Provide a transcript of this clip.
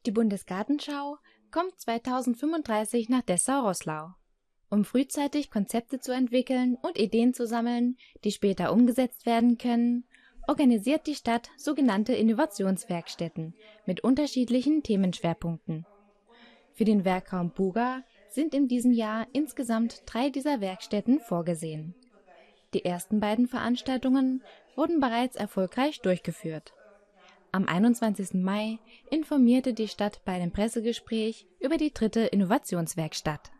Die Bundesgartenschau kommt 2035 nach Dessau-Roßlau. Um frühzeitig Konzepte zu entwickeln und Ideen zu sammeln, die später umgesetzt werden können, organisiert die Stadt sogenannte Innovationswerkstätten mit unterschiedlichen Themenschwerpunkten. Für den Werkraum Buga sind in diesem Jahr insgesamt 3 dieser Werkstätten vorgesehen. Die ersten beiden Veranstaltungen wurden bereits erfolgreich durchgeführt. Am 21. Mai informierte die Stadt bei einem Pressegespräch über die 3. Innovationswerkstatt.